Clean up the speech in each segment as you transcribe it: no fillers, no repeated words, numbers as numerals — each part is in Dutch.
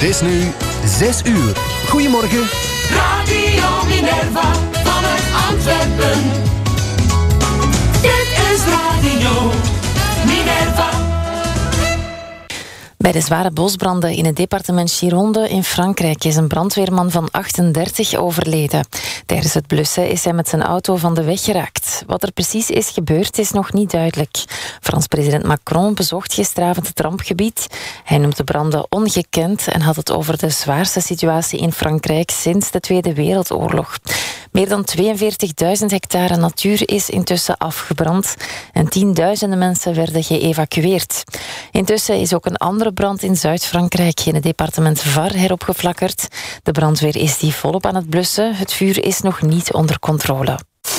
Het is nu 6 uur. Goedemorgen. Radio Minerva vanuit Antwerpen. Dit is Radio Minerva. Bij de zware bosbranden in het departement Gironde in Frankrijk is een brandweerman van 38 overleden. Tijdens het blussen is hij met zijn auto van de weg geraakt. Wat er precies is gebeurd is nog niet duidelijk. Frans president Macron bezocht gisteravond het rampgebied. Hij noemt de branden ongekend en had het over de zwaarste situatie in Frankrijk sinds de Tweede Wereldoorlog. Meer dan 42.000 hectare natuur is intussen afgebrand en tienduizenden mensen werden geëvacueerd. Intussen is ook een andere brand in Zuid-Frankrijk in het departement Var heropgeflakkerd. De brandweer is die volop aan het blussen. Het vuur is nog niet onder controle.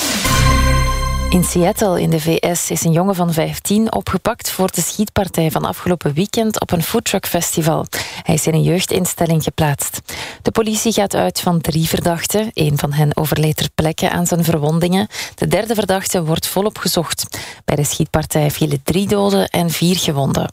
In Seattle in de VS is een jongen van 15 opgepakt voor de schietpartij van afgelopen weekend op een foodtruckfestival. Hij is in een jeugdinstelling geplaatst. De politie gaat uit van 3 verdachten. 1 van hen overleed ter plekke aan zijn verwondingen. De 3e verdachte wordt volop gezocht. Bij de schietpartij vielen 3 doden en 4 gewonden.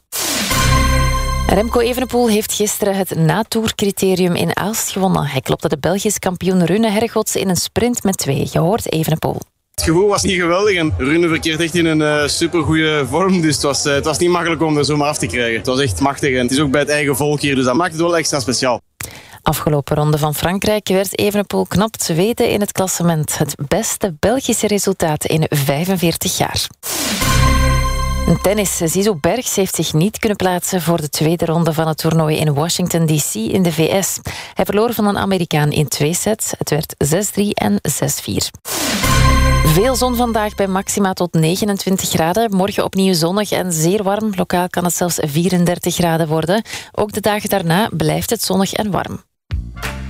Remco Evenepoel heeft gisteren het natoercriterium in Aalst gewonnen. Hij klopte de Belgisch kampioen Rune Hergots in een sprint met 2. Je hoort Evenepoel. Het gevoel was niet geweldig en Rune verkeert echt in een supergoeie vorm. Dus het was niet makkelijk om er zomaar af te krijgen. Het was echt machtig en het is ook bij het eigen volk hier. Dus dat maakt het wel extra speciaal. Afgelopen ronde van Frankrijk werd Evenepoel knap tweede in het klassement. Het beste Belgische resultaat in 45 jaar. Tennis. Zizou Bergs heeft zich niet kunnen plaatsen voor de tweede ronde van het toernooi in Washington D.C. in de VS. Hij verloor van een Amerikaan in 2 sets. Het werd 6-3 en 6-4. Veel zon vandaag bij maxima tot 29 graden. Morgen opnieuw zonnig en zeer warm. Lokaal kan het zelfs 34 graden worden. Ook de dagen daarna blijft het zonnig en warm.